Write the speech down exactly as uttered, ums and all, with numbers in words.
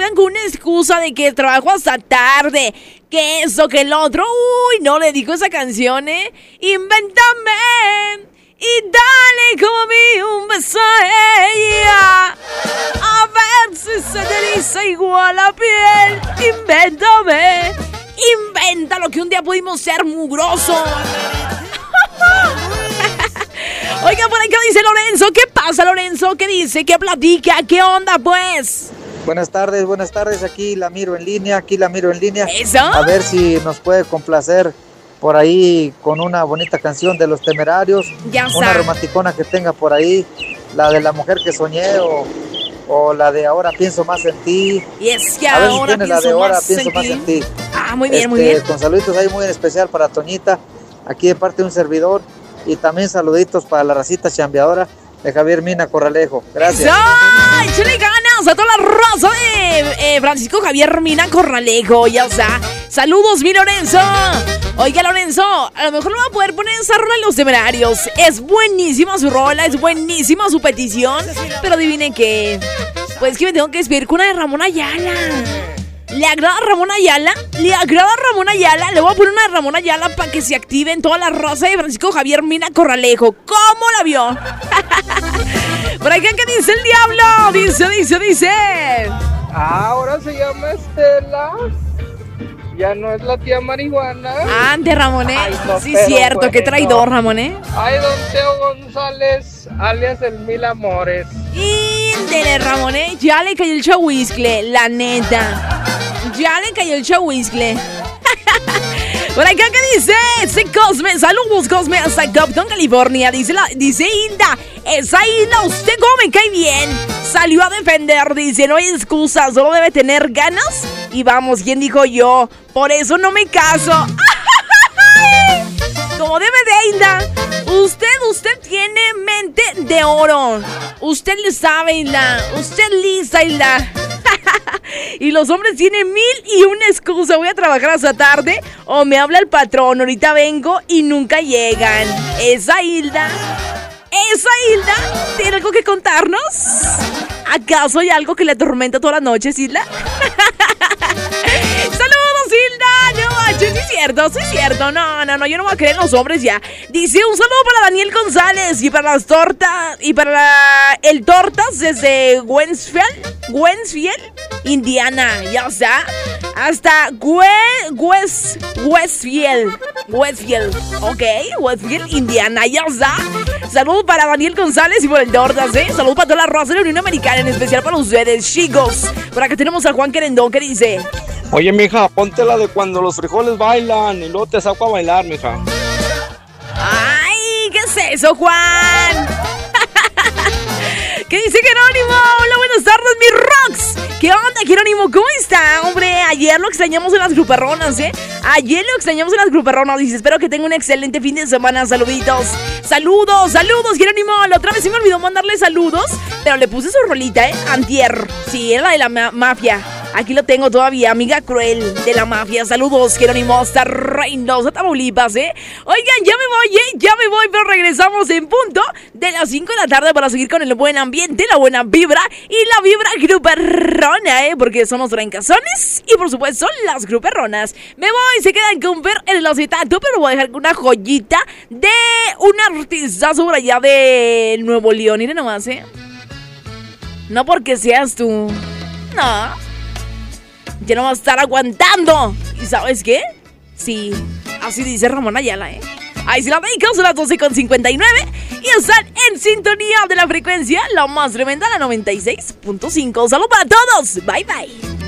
vengan con una excusa de que trabajo hasta tarde, que eso, que el otro. Uy, no le dijo esa canción, ¿eh? Invéntame y dale como vi un beso a ella. A ver si se te eriza igual la piel. Invéntame, inventa lo que un día pudimos ser mugrosos. Oiga, por acá dice Lorenzo. ¿Qué pasa, Lorenzo? ¿Qué dice? ¿Qué platica? ¿Qué onda, pues? Buenas tardes, buenas tardes. Aquí la miro en línea, aquí la miro en línea. ¿Eso? A ver si nos puede complacer por ahí con una bonita canción de Los Temerarios. Ya está. Una romanticona que tenga por ahí. La de La Mujer que Soñé o, o la de Ahora Pienso Más en Ti. Y es que a ver si ahora tiene la de pienso Ahora más Pienso en Más ti. en Ti. Ah, muy bien, Este, muy bien. Con saluditos ahí muy en especial para Toñita, aquí de parte de un servidor. Y también saluditos para la racita chambeadora de Javier Mina Corralejo. Gracias. ¡Ay, échale ganas a toda la raza de eh, Francisco Javier Mina Corralejo! Ya está. Saludos, mi Lorenzo. Oiga, Lorenzo, a lo mejor no va a poder poner esa rola en Los Temerarios. Es buenísima su rola, es buenísima su petición. Pero adivinen que, pues que me tengo que despedir con una de Ramón Ayala. ¿Le agrada a Ramón Ayala? ¿Le agrada a Ramón Ayala? Le voy a poner una de Ramón Ayala para que se activen toda la raza de Francisco Javier Mina Corralejo. ¿Cómo la vio? Por acá, ¿qué dice el diablo? Dice, dice, dice. Ahora se llama Estela. Ya no es la tía marihuana. Ande, Ramón, ¿eh? Ay, no, sí, pero cierto, bueno. qué traidor, Ramón, ¿eh? Ay, don Teo González, alias el Mil Amores. Índele, Ramón, ¿eh? Ya le cayó el chahuizcle, la neta. Ya le cayó el chahuizcle. Por acá, ¿qué dice? Sí, Cosme, saludos, Cosme, hasta Compton, California. Dice, la, dice Hilda, esa Hilda, usted cómo me cae bien. Salió a defender, dice, no hay excusa, solo debe tener ganas. Y vamos, ¿quién dijo yo? Por eso no me caso. Como debe de, Hilda. Usted, usted tiene mente de oro. Usted le sabe, Hilda. Usted lista, Hilda. Y los hombres tienen mil y una excusa. Voy a trabajar hasta tarde o me habla el patrón. Ahorita vengo y nunca llegan. Esa Hilda, esa Hilda, ¿tiene algo que contarnos? ¿Acaso hay algo que le atormenta todas las noches, Hilda? ¡Saludos, Hilda! No manches, sí es cierto, sí es cierto. No, no, no, yo no voy a creer en los hombres ya. Dice, un saludo para Daniel González y para las tortas, y para la, el tortas desde Westfield, Westfield, Indiana, ya está. Hasta West, Westfield, Westfield, ok, Westfield, Indiana, ya está. Saludos para Daniel González y por el tortas, ¿eh? Saludos para toda la raza de la Unión Americana, en especial para ustedes, chicos. Por acá tenemos a Juan Querendón que dice... Oye, mija, ponte la de cuando los frijoles bailan y luego te saco a bailar, mija. ¡Ay! ¿Qué es eso, Juan? ¿Qué dice Jerónimo? Hola, buenas tardes, mis rocks. ¿Qué onda, Jerónimo? ¿Cómo está? Hombre, ayer lo extrañamos en las gruperronas, ¿eh? Ayer lo extrañamos en las gruperronas. Dice, espero que tenga un excelente fin de semana. Saluditos. Saludos, saludos, Jerónimo. La otra vez sí me olvidó mandarle saludos, pero le puse su rolita, ¿eh? Antier. Sí, era la de la ma- mafia. Aquí lo tengo todavía, amiga cruel de la mafia. Saludos, Jerónimo, hasta Reynosa, Tamaulipas, ¿eh? Oigan, ya me voy, ¿eh? Ya me voy, pero regresamos en punto de las cinco de la tarde para seguir con el buen ambiente, la buena vibra y la vibra gruperrona, ¿eh? Porque somos trancazones y, por supuesto, son las gruperronas. Me voy, se quedan con ver el acetato, pero voy a dejar una joyita de un artista sobre allá de Nuevo León. Miren nomás, ¿eh? No porque seas tú. No. Ya no va a estar aguantando. ¿Y sabes qué? Sí, así dice Ramón Ayala, ¿eh? Ahí se la dedican, son las doce con cincuenta y nueve y están en sintonía de la frecuencia, la más tremenda, la noventa y seis punto cinco. ¡Salud para todos! Bye, bye.